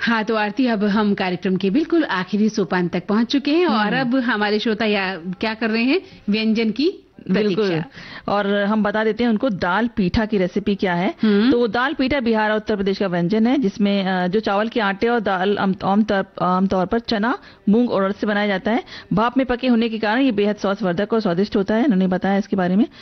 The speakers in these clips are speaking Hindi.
हाँ, तो आरती, अब हम कार्यक्रम के बिल्कुल आखिरी सोपान तक पहुंच चुके हैं और अब हमारे श्रोता क्या कर रहे हैं, व्यंजन की बिल्कुल। और हम बता देते हैं उनको दाल पीठा की रेसिपी क्या है। तो दाल पीठा बिहार और उत्तर प्रदेश का व्यंजन है, जिसमें जो चावल के आटे और दाल आमतौर पर चना, मूंग और उड़द से बनाया जाता है। भाप में पके होने के कारण ये बेहद स्वास्थ्यवर्धक और स्वादिष्ट होता है। उन्होंने बताया इसके बारे में।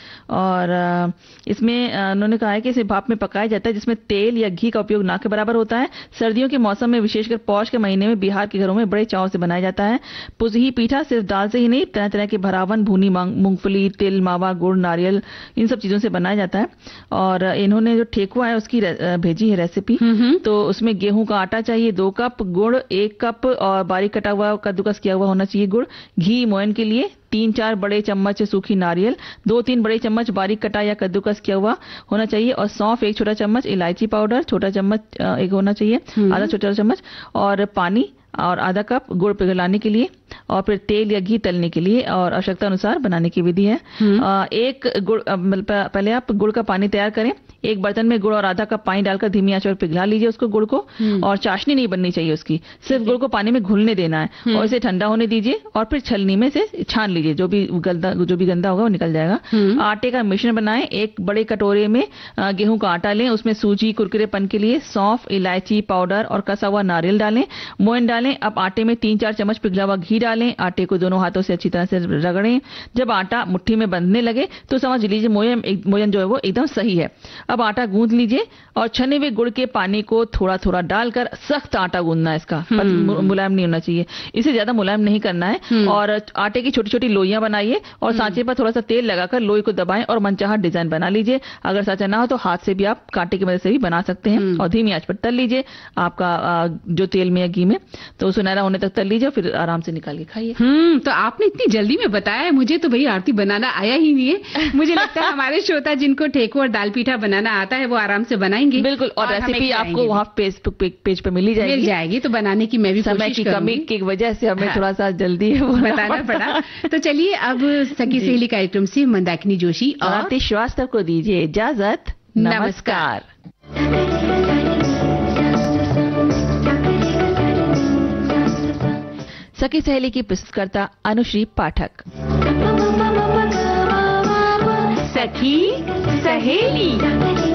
और इसमें उन्होंने कहा है कि इसे भाप में पकाया जाता है, जिसमें तेल या घी का उपयोग ना के बराबर होता है। सर्दियों के मौसम में, विशेषकर पौष के महीने में बिहार के घरों में बड़े चाव से बनाया जाता है। पुजही पीठा सिर्फ दाल से ही नहीं, तरह तरह के भरावन, भुनी मूंगफली, तिल, मावा, गुड़, नारियल, इन सब चीजों से बनाया जाता है। और इन्होंने जो ठेकुआ है उसकी भेजी है रेसिपी। तो उसमें गेहूं का आटा चाहिए 2 कप, गुड़ 1 कप और बारीक कटा हुआ कद्दूकस किया हुआ होना चाहिए गुड़, घी मोयन के लिए 3-4 बड़े चम्मच सूखी नारियल, 2-3 बड़े चम्मच बारीक कटा या कद्दूकस किया हुआ होना चाहिए, और सौंफ 1 छोटा चम्मच, इलायची पाउडर छोटा चम्मच 1 होना चाहिए, आधा छोटा चम्मच, और पानी और आधा कप गुड़ पिघलाने के लिए, और फिर तेल या घी तलने के लिए, और आवश्यकता अनुसार बनाने की विधि है। एक गुड़, पहले आप गुड़ का पानी तैयार करें। एक बर्तन में गुड़ और आधा कप पानी डालकर धीमी आंच पर पिघला लीजिए उसको, गुड़ को। और चाशनी नहीं बननी चाहिए उसकी, सिर्फ गुड़ को पानी में घुलने देना है और इसे ठंडा होने दीजिए, और फिर छलनी में से छान लीजिए, जो भी गंदा होगा वो निकल जाएगा। आटे का मिश्रण बनाएं। एक बड़े कटोरे में गेहूं का आटा लें, उसमें सूजी कुरकुरेपन के लिए सौंफ, इलायची पाउडर और कसा हुआ नारियल डालें, मोयन डालें। अब आटे में 3-4 चम्मच पिघला हुआ घी डालें। आटे को दोनों हाथों से अच्छी तरह से रगड़ें। जब आटा मुट्ठी में बंधने लगे तो समझ लीजिए मोयन जो है वो एकदम सही है। अब आटा गूंथ लीजिए और छने हुए गुड़ के पानी को थोड़ा थोड़ा डालकर सख्त आटा गूंथना है इसका, मुलायम नहीं होना चाहिए, इसे ज्यादा मुलायम नहीं करना है। और आटे की छोटी छोटी लोइयां बनाइए और सांचे पर थोड़ा सा तेल लगाकर लोई को दबाएं और मनचाहा डिजाइन बना लीजिए। अगर सांचा ना हो तो हाथ से भी आप कांटे की मदद से भी बना सकते हैं, और धीमी आंच पर तल लीजिए आपका जो तेल में या घी में, तो सुनहरा होने तक तल लीजिए, फिर आराम से निकाल के खाइए। तो आपने इतनी जल्दी में बताया, मुझे तो भाई आरती बनाना आया ही नहीं है। मुझे लगता है हमारे श्रोता जिनको ठेकुआ और दाल पीठा बनाना आता है वो आराम से बनाएंगे। बिल्कुल। और रेसिपी आपको वहाँ पेज पे मिल जाएगी। तो बनाने की मैं भी समय की कमी की वजह से हमें थोड़ा सा जल्दी बताना पड़ा। तो चलिए अब सखी सहेली कार्यक्रम से मंदाकिनी जोशी और आरती श्रीवास्तव को दीजिए इजाजत। नमस्कार। सखी सहेली की प्रस्तुतकर्ता अनुश्री पाठक। सखी सहेली।